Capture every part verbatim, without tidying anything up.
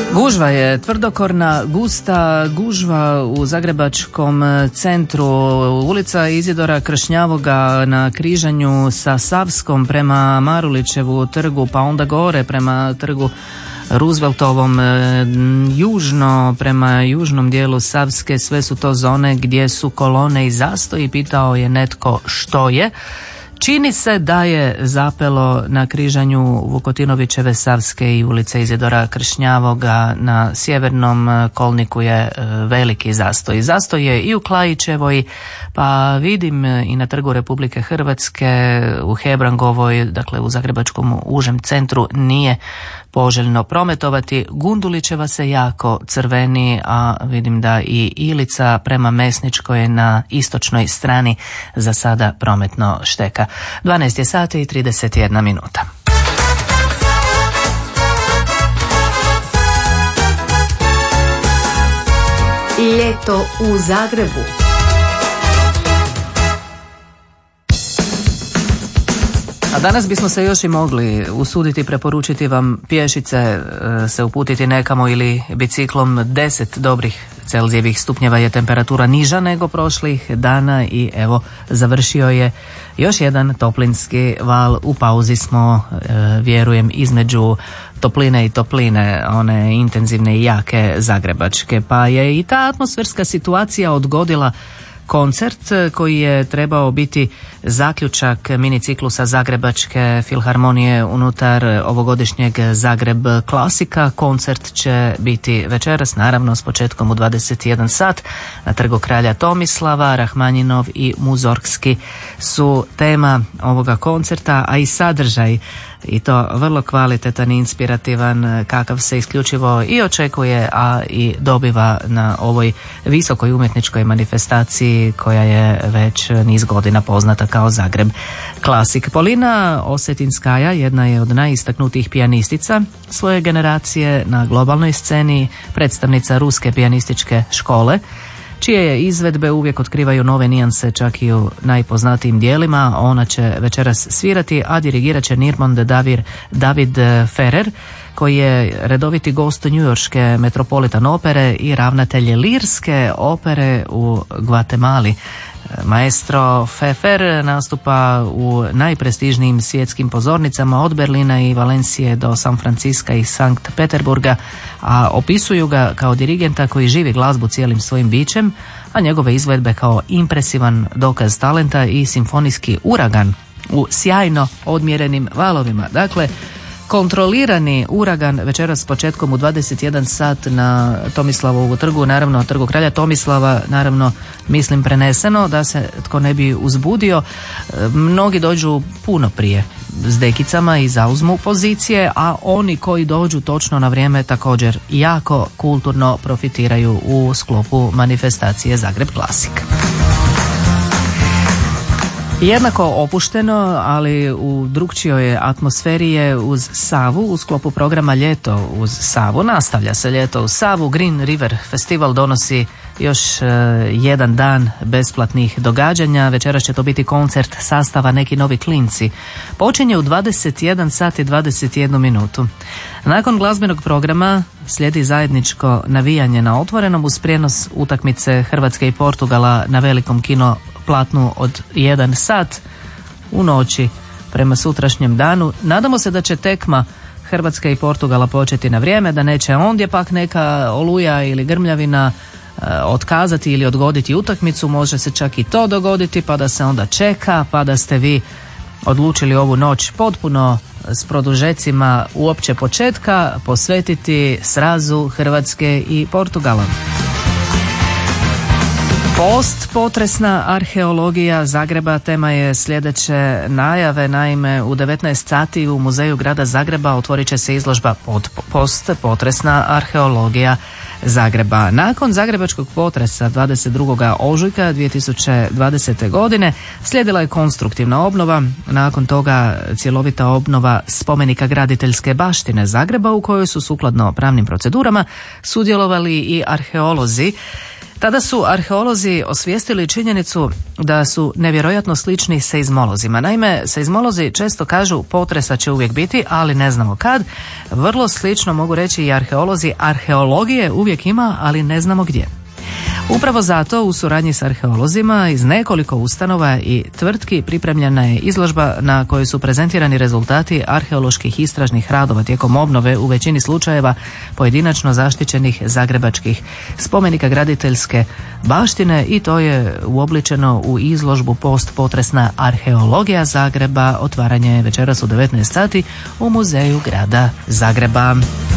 Gužva je tvrdokorna, gusta gužva u zagrebačkom centru. Ulica Izidora Kršnjavoga na križanju sa Savskom prema Marulićevu trgu, pa onda gore prema trgu Rooseveltovom, južno prema južnom dijelu Savske, sve su to zone gdje su kolone i zastoji. Pitao je netko što je. Čini se da je zapelo na križanju Vukotinovićeve Savske i ulice Izidora Kršnjavoga. Na sjevernom kolniku je veliki zastoj. Zastoj je i u Klajićevoj, pa vidim i na Trgu Republike Hrvatske, u Hebrangovoj, dakle u zagrebačkom užem centru nije poželjno prometovati. Gundulićeva se jako crveni, a vidim da i Ilica prema Mesničkoj na istočnoj strani za sada prometno šteka. dvanaest je sati i trideset jedna minuta. Ljeto u Zagrebu. A danas bismo se još i mogli usuditi preporučiti vam pješice se uputiti nekamo ili biciklom. Deset dobrih Celzijevih stupnjeva je temperatura niža nego prošlih dana i evo završio je još jedan toplinski val. U pauzi smo, vjerujem, između topline i topline, one intenzivne i jake zagrebačke, pa je i ta atmosferska situacija odgodila koncert koji je trebao biti zaključak miniciklusa Zagrebačke filharmonije unutar ovogodišnjeg Zagreb klasika. Koncert će biti večeras, naravno s početkom u dvadeset jedan sat na Trgu kralja Tomislava. Rahmanjinov i Muzorgski su tema ovoga koncerta, a i sadržaj, i to vrlo kvalitetan i inspirativan, kakav se isključivo i očekuje, a i dobiva na ovoj visokoj umjetničkoj manifestaciji koja je već niz godina poznata kao Zagreb klasik. Polina Osetinskaja jedna je od najistaknutijih pijanistica svoje generacije na globalnoj sceni, predstavnica ruske pijanističke škole, čije je izvedbe uvijek otkrivaju nove nijanse čak i u najpoznatijim dijelima. Ona će večeras svirati, a dirigirat će Nirmond Davir, David Ferrer, koji je redoviti gost njujorške Metropolitan opere i ravnatelj lirske opere u Gvatemali. Maestro Pfeffer nastupa u najprestižnijim svjetskim pozornicama od Berlina i Valencije do San Franciska i Sankt Peterburga, a opisuju ga kao dirigenta koji živi glazbu cijelim svojim bićem, a njegove izvedbe kao impresivan dokaz talenta i simfonijski uragan u sjajno odmjerenim valovima. Dakle, kontrolirani uragan večeras s početkom u dvadeset jedan sat na Tomislavovu trgu, naravno Trgu kralja Tomislava, naravno mislim preneseno da se tko ne bi uzbudio. Mnogi dođu puno prije s dekicama i zauzmu pozicije, a oni koji dođu točno na vrijeme također jako kulturno profitiraju u sklopu manifestacije Zagreb klasik. Jednako opušteno, ali u drukčijoj atmosferi je uz Savu u sklopu programa Ljeto uz Savu. Nastavlja se Ljeto uz Savu. Green River Festival donosi još uh, jedan dan besplatnih događanja. Večeras će to biti koncert sastava Neki novi klinci. Počinje u dvadeset jedan sat i dvadeset jednu minutu. Nakon glazbenog programa slijedi zajedničko navijanje na otvorenom uz prijenos utakmice Hrvatske i Portugala na velikom kino platnu od jedan sat u noći prema sutrašnjem danu. Nadamo se da će tekma Hrvatske i Portugala početi na vrijeme, da neće ondje pak neka oluja ili grmljavina e, otkazati ili odgoditi utakmicu. Može se čak i to dogoditi, pa da se onda čeka, pa da ste vi odlučili ovu noć potpuno s produžecima uopće početka posvetiti srazu Hrvatske i Portugala. Post potresna arheologija Zagreba tema je sljedeće najave. Naime, u devetnaest sati u Muzeju grada Zagreba otvorit će se izložba pod post potresna arheologija Zagreba. Nakon zagrebačkog potresa dvadeset drugog ožujka dvije tisuće dvadesete. godine slijedila je konstruktivna obnova, nakon toga cjelovita obnova spomenika graditeljske baštine Zagreba u kojoj su sukladno pravnim procedurama sudjelovali i arheolozi. Tada su arheolozi osvijestili činjenicu da su nevjerojatno slični seizmolozima. Naime, seizmolozi često kažu potresa će uvijek biti, ali ne znamo kad. Vrlo slično mogu reći i arheolozi. Arheologije uvijek ima, ali ne znamo gdje. Upravo zato u suradnji s arheolozima iz nekoliko ustanova i tvrtki pripremljena je izložba na kojoj su prezentirani rezultati arheoloških istražnih radova tijekom obnove u većini slučajeva pojedinačno zaštićenih zagrebačkih spomenika graditeljske baštine i to je uobličeno u izložbu Postpotresna arheologija Zagreba. Otvaranje je večeras u devetnaest sati u Muzeju grada Zagreba.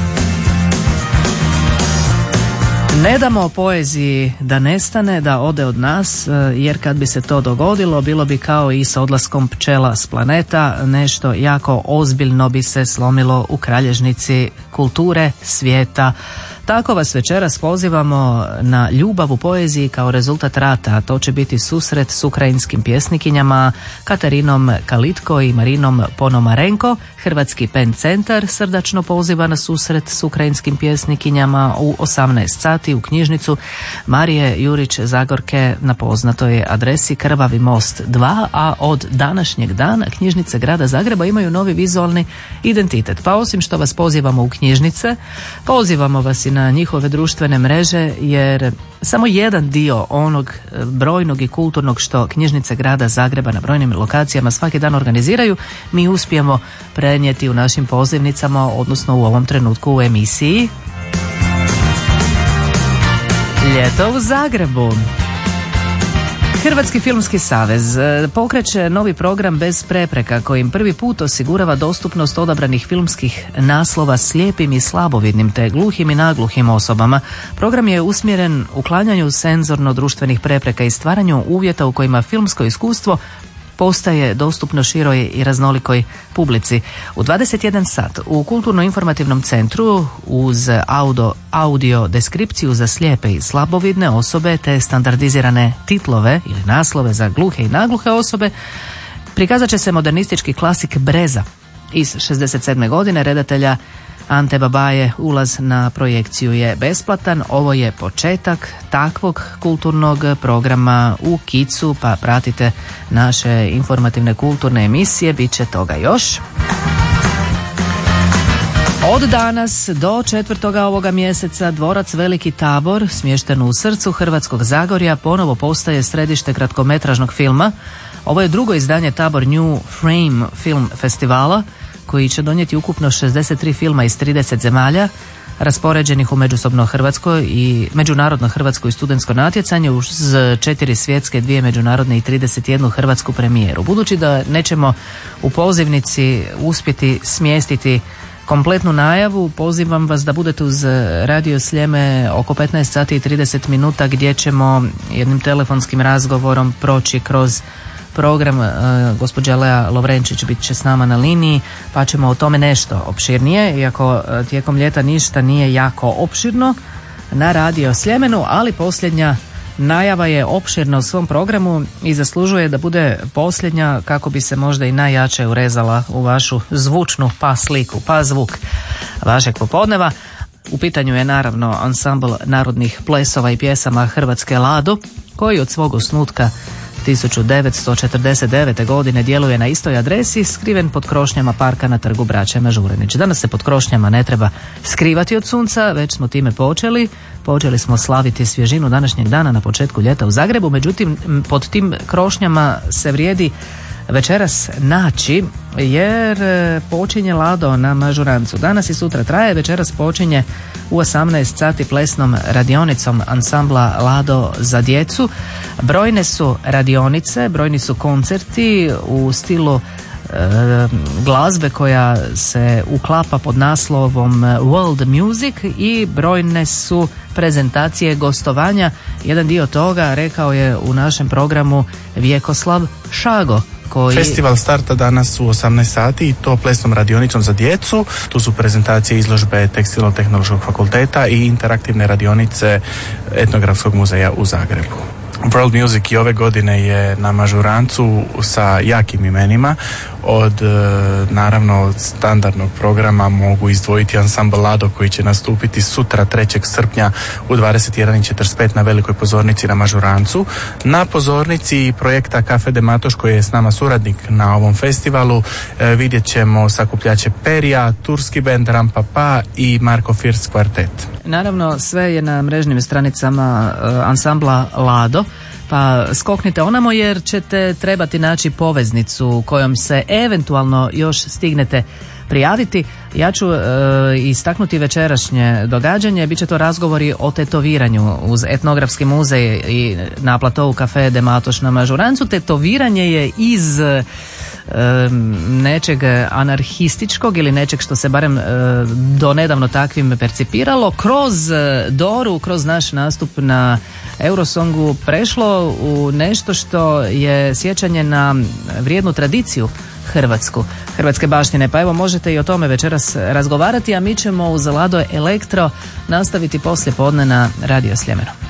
Ne damo poeziji da nestane, da ode od nas, jer kad bi se to dogodilo, bilo bi kao i s odlaskom pčela s planeta, nešto jako ozbiljno bi se slomilo u kralježnici kulture svijeta. Tako vas večeras pozivamo na ljubav u poeziji kao rezultat rata, a to će biti susret s ukrajinskim pjesnikinjama Katarinom Kalitko i Marinom Ponomarenko. Hrvatski Pen Centar srdačno poziva na susret s ukrajinskim pjesnikinjama u osamnaest sati u knjižnicu Marije Jurić Zagorke na poznatoj adresi Krvavi most dva, a od današnjeg dana knjižnice grada Zagreba imaju novi vizualni identitet. Pa osim što vas pozivamo u knjižnice, pozivamo vas i na njihove društvene mreže, jer samo jedan dio onog brojnog i kulturnog što knjižnice grada Zagreba na brojnim lokacijama svaki dan organiziraju, mi uspijemo prenijeti u našim pozivnicama, odnosno u ovom trenutku u emisiji Ljeto u Zagrebu. Hrvatski filmski savez pokreće novi program Bez prepreka kojim prvi put osigurava dostupnost odabranih filmskih naslova slijepim i slabovidnim te gluhim i nagluhim osobama. Program je usmjeren uklanjanju senzorno-društvenih prepreka i stvaranju uvjeta u kojima filmsko iskustvo postaje dostupno široj i raznolikoj publici. U dvadeset jedan sat u Kulturno-informativnom centru uz audio, audio deskripciju za slijepe i slabovidne osobe te standardizirane titlove ili naslove za gluhe i nagluhe osobe prikazat će se modernistički klasik Breza iz šezdeset sedme godine redatelja Ante Babaje. Ulaz na projekciju je besplatan. Ovo je početak takvog kulturnog programa u Kicu, pa pratite naše informativne kulturne emisije, bit će toga još. Od danas do četvrtoga ovoga mjeseca dvorac Veliki Tabor, smješten u srcu Hrvatskog Zagorja, ponovo postaje središte kratkometražnog filma. Ovo je drugo izdanje Tabor New Frame Film Festivala, koji će donijeti ukupno šezdeset tri filma iz trideset zemalja, raspoređenih u međusobno hrvatsko i međunarodno hrvatsko i studentsko natjecanje uz četiri svjetske, dvije međunarodne i trideset jednu hrvatsku premijeru. Budući da nećemo u pozivnici uspjeti smjestiti kompletnu najavu, pozivam vas da budete uz Radio Sljeme oko petnaest sati i trideset minuta gdje ćemo jednim telefonskim razgovorom proći kroz program. uh, gospođa Lea Lovrenčić bit će s nama na liniji, pa ćemo o tome nešto opširnije, iako uh, tijekom ljeta ništa nije jako opširno na Radio Sljemenu, ali posljednja najava je opširna u svom programu i zaslužuje da bude posljednja kako bi se možda i najjače urezala u vašu zvučnu pa sliku, pa zvuk vašeg popodneva. U pitanju je naravno ansambl narodnih plesova i pjesama Hrvatske Lado, koji od svog osnutka tisuću devetsto četrdeset devete. godine djeluje na istoj adresi, skriven pod krošnjama parka na trgu Braće Mažuranić. Danas se pod krošnjama ne treba skrivati od sunca, već smo time počeli. Počeli smo slaviti svježinu današnjeg dana na početku ljeta u Zagrebu, međutim pod tim krošnjama se vrijedi večeras naći, jer počinje Lado na Mažurancu. Danas i sutra traje, večeras počinje u osamnaest sati plesnom radionicom ansambla Lado za djecu. Brojne su radionice, brojni su koncerti u stilu e, glazbe koja se uklapa pod naslovom World Music i brojne su prezentacije, gostovanja. Jedan dio toga rekao je u našem programu Vjekoslav Šago. Koji... Festival starta danas u osamnaest sati i to plesnom radionicom za djecu. Tu su prezentacije izložbe Tekstilno-tehnološkog fakulteta i interaktivne radionice Etnografskog muzeja u Zagrebu. World Music i ove godine je na Mažurancu sa jakim imenima. Od naravno standardnog programa mogu izdvojiti ansambl Lado koji će nastupiti sutra trećeg srpnja u dvadeset jedan i četrdeset pet na velikoj pozornici na Mažurancu. Na pozornici projekta Cafe de Matoš koji je s nama suradnik na ovom festivalu vidjet ćemo sakupljače Perija, turski bend Rampapa i Marko First kvartet. Naravno, sve je na mrežnim stranicama ansambla Lado, pa skoknite onamo jer ćete trebati naći poveznicu kojom se eventualno još stignete prijaviti. Ja ću e, istaknuti večerašnje događanje, bit će to razgovori o tetoviranju uz etnografski muzej i na platovu Cafe de Matoš na Mažurancu. Tetoviranje je iz e, nečeg anarhističkog ili nečeg što se barem e, do nedavno takvim percipiralo, kroz Doru, kroz naš nastup na Eurosongu prešlo u nešto što je sjećanje na vrijednu tradiciju Hrvatsku, hrvatske baštine. Pa evo, možete i o tome večeras razgovarati, a mi ćemo uz Lado Elektro nastaviti poslije podne na Radio Sljemenu.